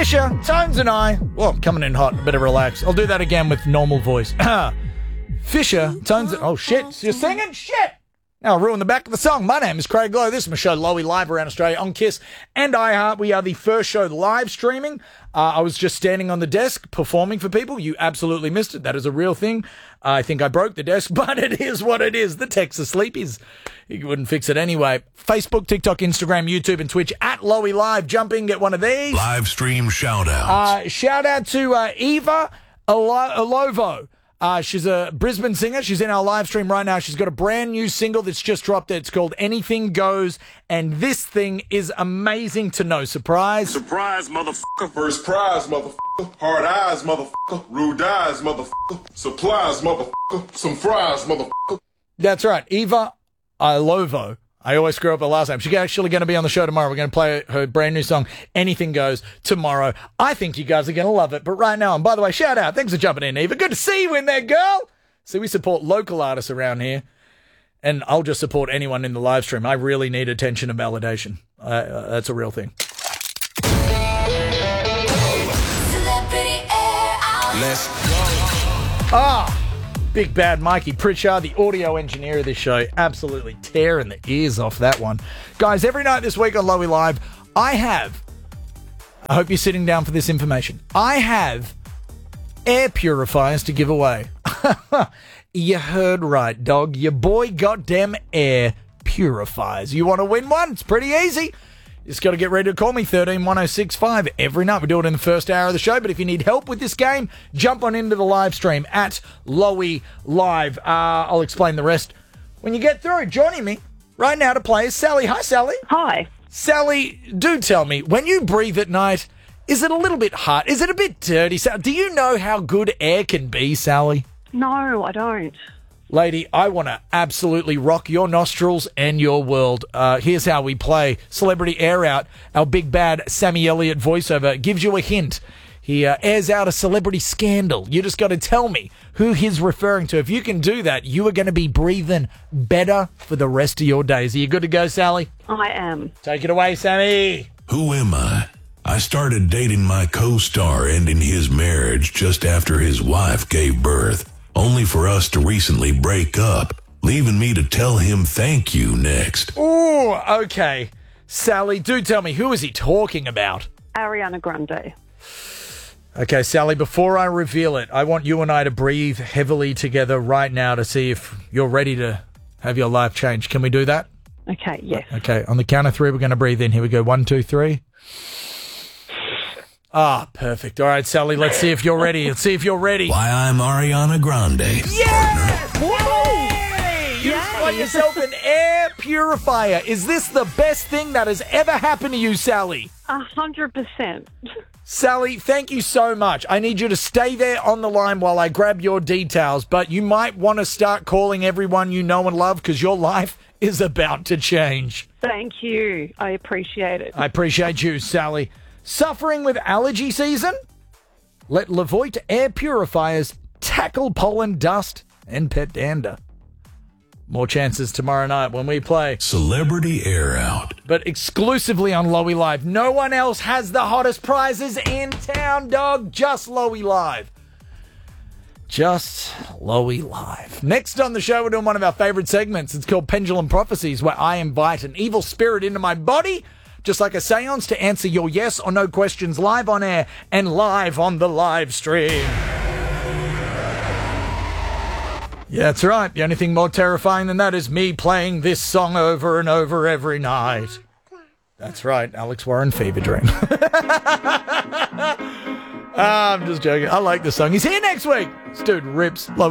Fisher, Tones and I... Well, I'm coming in hot. Better relax. I'll do that again with normal voice. Fisher, Tones... Oh, shit. You're singing? Shit! Now, I'll ruin the back of the song. My name is Craig Lowe. This is my show, Lowy Live, around Australia on KISS and iHeart. We are the first show live streaming. I was just standing on the desk performing for people. You absolutely missed it. That is a real thing. I think I broke the desk, but it is what it is. The tech's asleep. You wouldn't fix it anyway. Facebook, TikTok, Instagram, YouTube, and Twitch at Lowy Live. Jump in, get one of these. Live stream shout-outs. Shout out to Eva Alovo. She's a Brisbane singer. She's in our live stream right now. She's got a brand new single that's just dropped. It's called Anything Goes. And this thing is amazing to know. Surprise. Surprise, motherfucker. First prize, motherfucker. Hard eyes, motherfucker. Rude eyes, motherfucker. Supplies, motherfucker. Some fries, motherfucker. That's right. Eva Ilovo. I always screw up her last name. She's actually going to be on the show tomorrow. We're going to play her brand new song, Anything Goes, tomorrow. I think you guys are going to love it. But right now, and by the way, shout out. Thanks for jumping in, Eva. Good to see you in there, girl. See, we support local artists around here. And I'll just support anyone in the live stream. I really need attention and validation. That's a real thing. Let's go. Big bad Mikey Pritchard, the audio engineer of this show, absolutely tearing the ears off that one. Guys, every night this week on Lowy Live, I hope you're sitting down for this information, I have air purifiers to give away. You heard right, dog. Your boy goddamn air purifiers. You want to win one? It's pretty easy. You just got to get ready to call me, 131065 every night. We do it in the first hour of the show, but if you need help with this game, jump on into the live stream at Lowy Live. I'll explain the rest when you get through. Joining me right now to play is Sally. Hi, Sally. Hi. Sally, do tell me, when you breathe at night, is it a little bit hot? Is it a bit dirty? Do you know how good air can be, Sally? No, I don't. Lady, I want to absolutely rock your nostrils and your world. Here's how we play Celebrity Air Out. Our big bad Sammy Elliott voiceover gives you a hint. He airs out a celebrity scandal. You just got to tell me who he's referring to. If you can do that, you are going to be breathing better for the rest of your days. Are you good to go, Sally? I am. Take it away, Sammy. Who am I? I started dating my co-star, ending his marriage just after his wife gave birth, only for us to recently break up, leaving me to tell him thank you next. Ooh, okay. Sally, do tell me, who is he talking about? Ariana Grande. Okay, Sally, before I reveal it, I want you and I to breathe heavily together right now to see if you're ready to have your life change. Can we do that? Okay, yes. Okay, on the count of three, we're going to breathe in. Here we go. 1, 2, 3. Perfect. All right, Sally, let's see if you're ready. Let's see if you're ready. Why, I'm Ariana Grande. Yes! Woo! You just got yourself an air purifier. Is this the best thing that has ever happened to you, Sally? 100%. Sally, thank you so much. I need you to stay there on the line while I grab your details, but you might want to start calling everyone you know and love because your life is about to change. Thank you. I appreciate it. I appreciate you, Sally. Suffering with allergy season? Let Levoit air purifiers tackle pollen, dust, and pet dander. More chances tomorrow night when we play Celebrity Air Out. But exclusively on Lowy Live. No one else has the hottest prizes in town, dog. Just Lowy Live. Just Lowy Live. Next on the show, we're doing one of our favorite segments. It's called Pendulum Prophecies, where I invite an evil spirit into my body, just like a seance, to answer your yes or no questions live on air and live on the live stream. Yeah, that's right. The only thing more terrifying than that is me playing this song over and over every night. That's right, Alex Warren, Fever Dream. I'm just joking. I like the song. He's here next week. This dude rips. Love